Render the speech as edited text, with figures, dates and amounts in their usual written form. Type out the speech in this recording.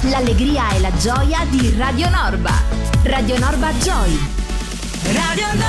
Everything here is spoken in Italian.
l'allegria e la gioia di Radio Norba. Radio Norba Joy. Radio